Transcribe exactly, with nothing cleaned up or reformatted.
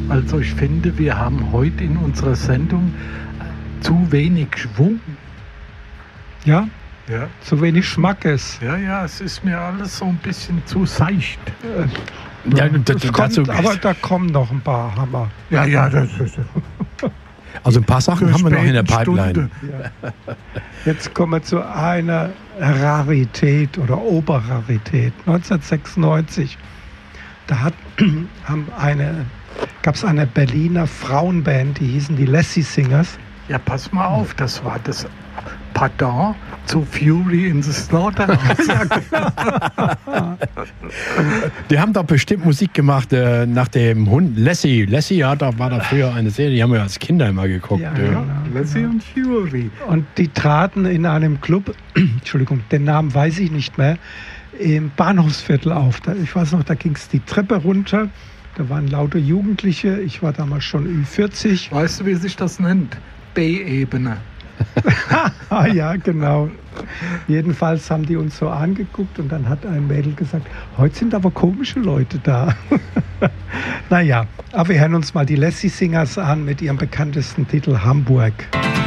Also ich finde, wir haben heute in unserer Sendung zu wenig Schwung. Ja? Ja. Zu wenig Schmackes. Ja, ja, es ist mir alles so ein bisschen zu seicht. Äh, ja, das, das kommt, dazu, aber da kommen noch ein paar Hammer. Ja, ja, das ist... Also ein paar Sachen haben wir noch in der Pipeline. Ja. Jetzt kommen wir zu einer Rarität oder Oberrarität. neunzehnhundertsechsundneunzig, da hat, haben eine, gab es eine Berliner Frauenband, die hießen die Lassie Singers. Ja, pass mal auf, das war das Pardon zu Fury in the Slaughterhouse. Die haben doch bestimmt Musik gemacht äh, nach dem Hund Lassie. Lassie hat da, war da früher eine Serie, die haben wir als Kinder immer geguckt. Ja, ja. Genau, Lassie genau. und Fury. Und die traten in einem Club, Entschuldigung, den Namen weiß ich nicht mehr, im Bahnhofsviertel auf. Da, ich weiß noch, da ging es die Treppe runter, da waren lauter Jugendliche, ich war damals schon Ü vierzig. Weißt du, wie sich das nennt? B-Ebene. Ah ja, genau. Jedenfalls haben die uns so angeguckt und dann hat ein Mädel gesagt, heute sind aber komische Leute da. Naja, aber wir hören uns mal die Lassie Singers an mit ihrem bekanntesten Titel Hamburg.